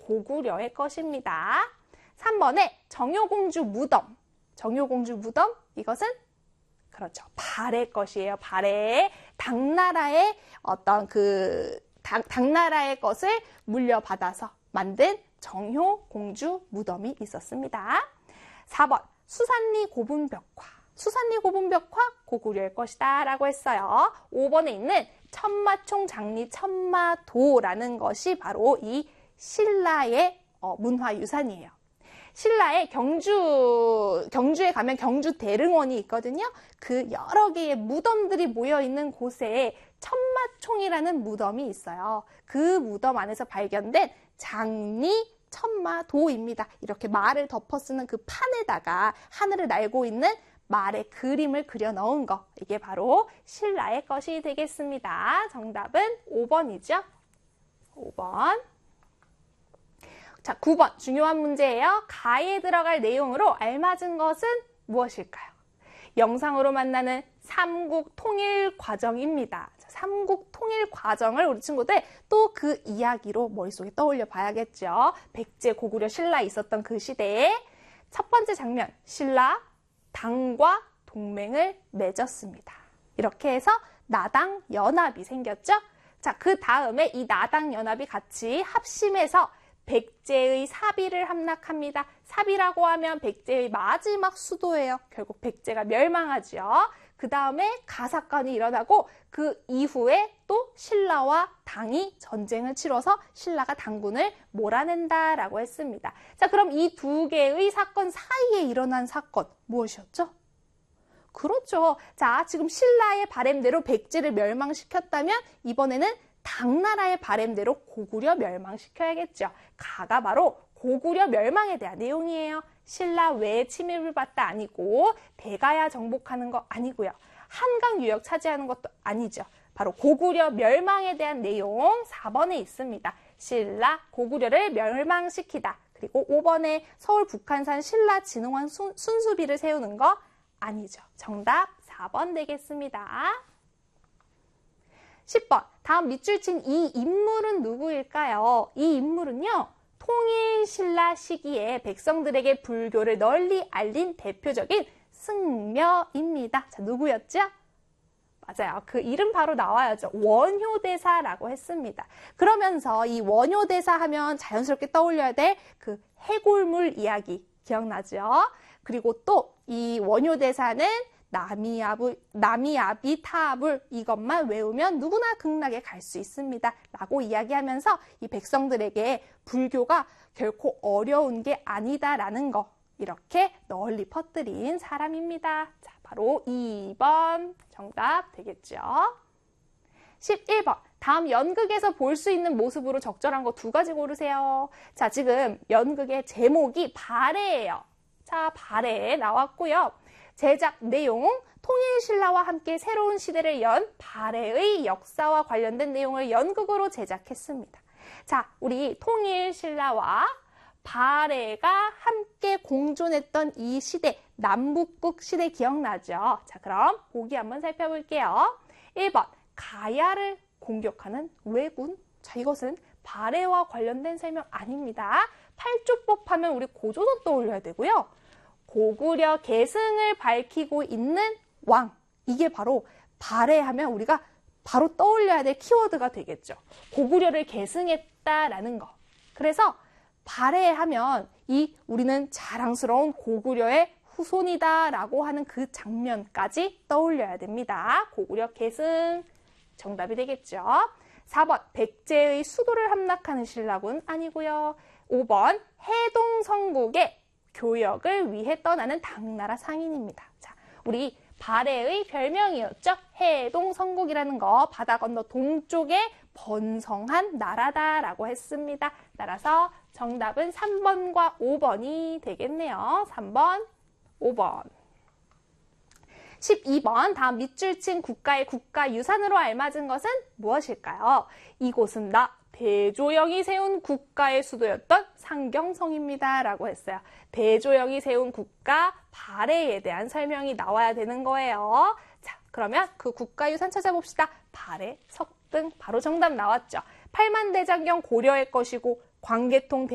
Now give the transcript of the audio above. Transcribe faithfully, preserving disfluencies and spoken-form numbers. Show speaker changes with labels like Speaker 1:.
Speaker 1: 고구려의 것입니다. 삼 번에 정효공주 무덤. 정효공주 무덤, 이것은 그렇죠. 발해의 것이에요. 발해. 당나라의 어떤 그 당, 당나라의 것을 물려받아서 만든 정효공주 무덤이 있었습니다. 사 번 수산리 고분벽화. 수산리 고분벽화 고구려의 것이다 라고 했어요. 오 번에 있는 천마총 장리 천마도라는 것이 바로 이 신라의 어, 문화유산이에요. 신라의 경주, 경주에 가면 경주 대릉원이 있거든요. 그 여러 개의 무덤들이 모여있는 곳에 천마총이라는 무덤이 있어요. 그 무덤 안에서 발견된 장리 천마도입니다. 이렇게 말을 덮어 쓰는 그 판에다가 하늘을 날고 있는 말의 그림을 그려 넣은 거. 이게 바로 신라의 것이 되겠습니다. 정답은 오 번이죠. 오 번. 자, 구 번 중요한 문제예요. 가에 들어갈 내용으로 알맞은 것은 무엇일까요? 영상으로 만나는 삼국 통일 과정입니다. 자, 삼국 통일 과정을 우리 친구들 또 그 이야기로 머릿속에 떠올려 봐야겠죠. 백제, 고구려, 신라 있었던 그 시대에 첫 번째 장면, 신라 당과 동맹을 맺었습니다. 이렇게 해서 나당 연합이 생겼죠. 자, 그 다음에 이 나당 연합이 같이 합심해서 백제의 사비를 함락합니다. 사비라고 하면 백제의 마지막 수도예요. 결국 백제가 멸망하죠. 그 다음에 가사건이 일어나고 그 이후에 또 신라와 당이 전쟁을 치러서 신라가 당군을 몰아낸다라고 했습니다. 자, 그럼 이 두 개의 사건 사이에 일어난 사건 무엇이었죠? 그렇죠. 자, 지금 신라의 바램대로 백제를 멸망시켰다면 이번에는 당나라의 바램대로 고구려 멸망시켜야겠죠. 가가 바로 고구려 멸망에 대한 내용이에요. 신라 왜 침입을 받다 아니고 대가야 정복하는 거 아니고요. 한강 유역 차지하는 것도 아니죠. 바로 고구려 멸망에 대한 내용 사 번에 있습니다. 신라 고구려를 멸망시키다. 그리고 오 번에 서울 북한산 신라 진흥원 순, 순수비를 세우는 거 아니죠. 정답 사 번 되겠습니다. 십 번 다음 밑줄 친 이 인물은 누구일까요? 이 인물은요. 통일신라 시기에 백성들에게 불교를 널리 알린 대표적인 승려입니다. 자, 누구였죠? 맞아요. 그 이름 바로 나와야죠. 원효대사라고 했습니다. 그러면서 이 원효대사 하면 자연스럽게 떠올려야 될 그 해골물 이야기 기억나죠? 그리고 또 이 원효대사는 나미아불, 나미아비타불 이것만 외우면 누구나 극락에 갈 수 있습니다. 라고 이야기하면서 이 백성들에게 불교가 결코 어려운 게 아니다라는 거 이렇게 널리 퍼뜨린 사람입니다. 자, 바로 이 번 정답 되겠죠. 십일 번 다음 연극에서 볼 수 있는 모습으로 적절한 거 두 가지 고르세요. 자, 지금 연극의 제목이 발해예요. 자, 발해 나왔고요. 제작 내용, 통일신라와 함께 새로운 시대를 연 발해의 역사와 관련된 내용을 연극으로 제작했습니다. 자, 우리 통일신라와 발해가 함께 공존했던 이 시대, 남북국 시대 기억나죠? 자, 그럼 보기 한번 살펴볼게요. 일 번, 가야를 공격하는 왜군. 자, 이것은 발해와 관련된 설명 아닙니다. 팔조법 하면 우리 고조선 떠올려야 되고요. 고구려 계승을 밝히고 있는 왕. 이게 바로 발해하면 우리가 바로 떠올려야 될 키워드가 되겠죠. 고구려를 계승했다라는 거. 그래서 발해하면 이 우리는 자랑스러운 고구려의 후손이다라고 하는 그 장면까지 떠올려야 됩니다. 고구려 계승 정답이 되겠죠. 사 번 백제의 수도를 함락하는 신라군 아니고요. 오 번 해동성국의 교역을 위해 떠나는 당나라 상인입니다. 자, 우리 발해의 별명이었죠. 해동성국이라는 거 바다 건너 동쪽에 번성한 나라다라고 했습니다. 따라서 정답은 삼 번과 오 번이 되겠네요. 삼 번, 오 번. 십이 번 다음 밑줄 친 국가의 국가유산으로 알맞은 것은 무엇일까요? 이곳은 나 대조영이 세운 국가의 수도였던 상경성입니다. 라고 했어요. 대조영이 세운 국가 발해에 대한 설명이 나와야 되는 거예요. 자, 그러면 그 국가유산 찾아봅시다. 발해, 석등, 바로 정답 나왔죠. 팔만대장경 고려의 것이고 광개통